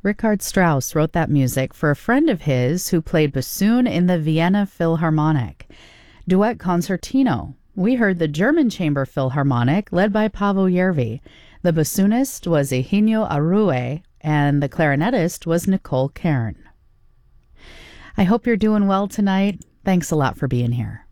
Richard Strauss wrote that music for a friend of his who played bassoon in the Vienna Philharmonic. Duet Concertino. We heard the German Chamber Philharmonic led by Paavo Järvi. The bassoonist was Eugenio Arue, and the clarinetist was Nicole Cairn. I hope you're doing well tonight. Thanks a lot for being here.